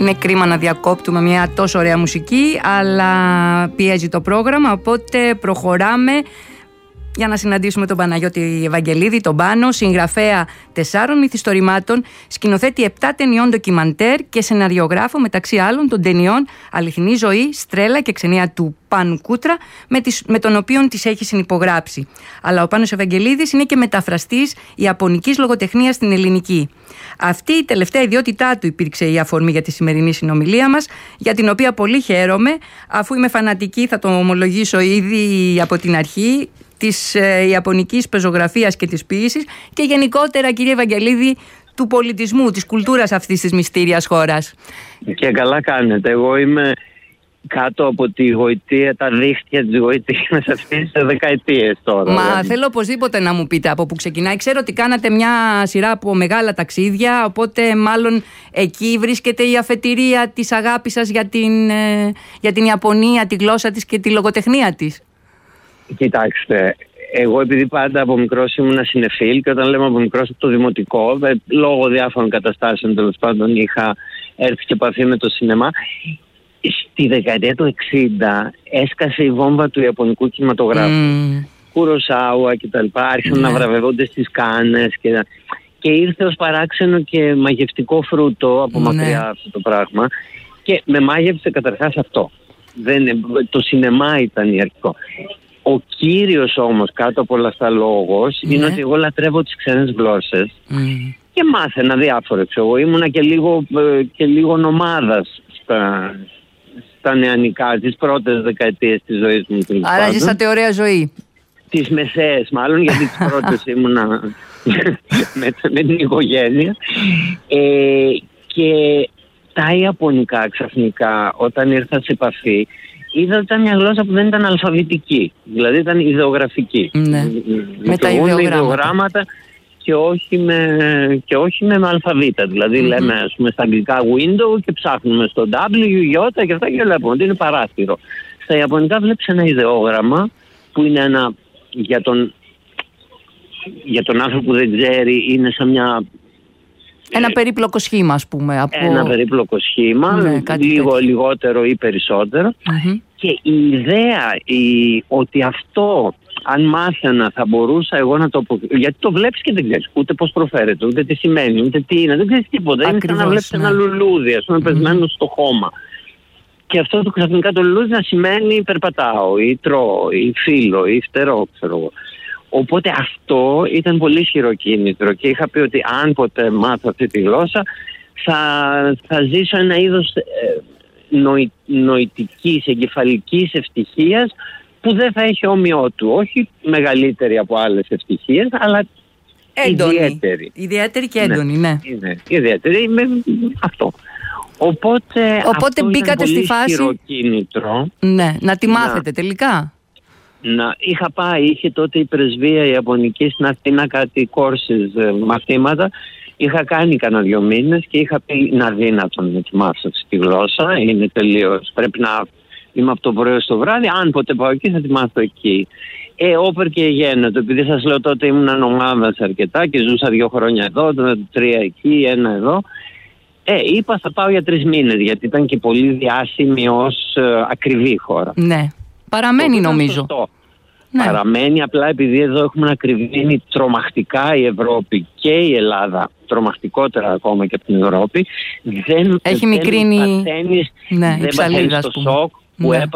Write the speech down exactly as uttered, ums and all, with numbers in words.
Είναι κρίμα να διακόπτουμε μια τόσο ωραία μουσική, αλλά πιέζει το πρόγραμμα, οπότε προχωράμε για να συναντήσουμε τον Παναγιώτη Ευαγγελίδη, τον Πάνο, συγγραφέα τεσσάρων μυθιστορημάτων, σκηνοθέτη επτά ταινιών ντοκιμαντέρ και σεναριογράφο μεταξύ άλλων των ταινιών Αληθινή Ζωή, Στρέλα και Ξενία του Πάνου Κούτρα, με, τις, με τον οποίο τις έχει συνυπογράψει. Αλλά ο Πάνος Ευαγγελίδης είναι και μεταφραστής ιαπωνικής λογοτεχνίας στην ελληνική. Αυτή η τελευταία ιδιότητά του υπήρξε η αφορμή για τη σημερινή συνομιλία μας, για την οποία πολύ χαίρομαι, αφού είμαι φανατική, θα το ομολογήσω ήδη από την αρχή, της ε, ιαπωνικής πεζογραφίας και της ποίησης και γενικότερα, κύριε Ευαγγελίδη, του πολιτισμού, της κουλτούρας αυτής της μυστήριας χώρας. Και καλά κάνετε. Εγώ είμαι κάτω από τη γοητεία, τα δίχτυα της γοητείας αυτής τις δεκαετίες τώρα. Μα δηλαδή. Θέλω οπωσδήποτε να μου πείτε από πού ξεκινάει. Ξέρω ότι κάνατε μια σειρά από μεγάλα ταξίδια, οπότε μάλλον εκεί βρίσκεται η αφετηρία της αγάπης σας για την, ε, για την Ιαπωνία, τη γλώσσα της και τη λογοτεχνία της. Κοιτάξτε, εγώ επειδή πάντα από μικρός ήμουν συνεφίλ και όταν λέμε από μικρός από το δημοτικό, λόγω διάφορων καταστάσεων τέλος πάντων είχα έρθει σε επαφή με το σινεμά. Στη δεκαετία του εξήντα έσκασε η βόμβα του ιαπωνικού κινηματογράφου. Mm. Κουροσάουα κτλ. Άρχισαν mm. να βραβεύονται στις Κάνες και, και ήρθε ως παράξενο και μαγευτικό φρούτο από mm. μακριά αυτό το πράγμα. Και με μάγεψε καταρχάς αυτό. Δεν, το σινεμά ήταν η αρχικό. Ο κύριος όμως κάτω από όλα αυτά λόγος mm. είναι ότι εγώ λατρεύω τις ξένες γλώσσες mm. και μάθαινα διάφορες. Εγώ ήμουνα και λίγο, και λίγο νομάδας στα, στα νεανικά, τις πρώτες δεκαετίες της ζωής μου. Άρα ζήσατε ωραία ζωή. Τις μεσαίες μάλλον, γιατί τις πρώτες ήμουνα με, με την οικογένεια. Ε, και τα ιαπωνικά ξαφνικά όταν ήρθα σε επαφή είδα ότι ήταν μια γλώσσα που δεν ήταν αλφαβητική, δηλαδή ήταν ιδεογραφική. Ναι. Με τα ιδεογράμματα και όχι με, και όχι με αλφαβήτα. Δηλαδή mm-hmm. λέμε ας πούμε στα αγγλικά window και ψάχνουμε στο W, Y και αυτά και βλέπουμε ότι είναι παράθυρο. Στα ιαπωνικά βλέπεις ένα ιδεόγραμμα που είναι ένα, για τον, για τον άνθρωπο που δεν ξέρει, είναι σαν μια... Ένα περίπλοκο σχήμα, ας πούμε. Από... Ένα περίπλοκο σχήμα, ναι, λίγο λιγότερο ή περισσότερο. Mm-hmm. Και η ιδέα η, ότι αυτό, αν μάθαινα, θα μπορούσα εγώ να το αποκρίνω. Γιατί το βλέπεις και δεν ξέρεις ούτε πώς προφέρεται, ούτε τι σημαίνει, ούτε τι είναι. Δεν ξέρεις τίποτα. Ακριβώς, είναι σαν να βλέπεις ναι. ένα λουλούδι, ας πούμε, mm-hmm. πεσμένο στο χώμα. Και αυτό το ξαφνικά το λουλούδι να σημαίνει περπατάω, ή τρώω, ή φύλλω, ή φτερώ, ξέρω εγώ. Οπότε αυτό ήταν πολύ ισχυρό κίνητρο και είχα πει ότι αν ποτέ μάθω αυτή τη γλώσσα θα, θα ζήσω ένα είδος ε, νοη, νοητικής, εγκεφαλικής ευτυχίας που δεν θα έχει όμοιό του. Όχι μεγαλύτερη από άλλες ευτυχίες, αλλά έντονη. ιδιαίτερη. Ιδιαίτερη και έντονη, ναι. ναι. Είναι ιδιαίτερη με αυτό. Οπότε, Οπότε αυτό μπήκατε ήταν στη πολύ φάση ισχυρό κίνητρο. Ναι, να τη μάθετε να... τελικά. Να, είχα πάει, είχε τότε η πρεσβεία η Ιαπωνική στην Αθήνα κάτι κόρσεις ε, μαθήματα. Είχα κάνει κανένα δυο μήνες και είχα πει είναι αδύνατον να τη μάθω τη γλώσσα. Είναι τελείως. Πρέπει να είμαι από το πρωί στο βράδυ. Αν ποτέ πάω εκεί θα τη μάθω εκεί. Ε, όπερ και γένετο. Επειδή σας λέω τότε ήμουν νομάδας αρκετά και ζούσα δύο χρόνια εδώ, τρία εκεί, ένα εδώ. Ε, είπα θα πάω για τρεις μήνες γιατί ήταν και πολύ διάσημη ως ε, ακριβή χώρα. Ναι. Παραμένει νομίζω. Ναι. Παραμένει, απλά επειδή εδώ έχουμε ακριβήνει τρομακτικά η Ευρώπη και η Ελλάδα, τρομακτικότερα ακόμα και από την Ευρώπη, δεν, έχει δεν μικρύνει παθαίνεις, ναι, δεν παθαίνεις το σοκ που ναι.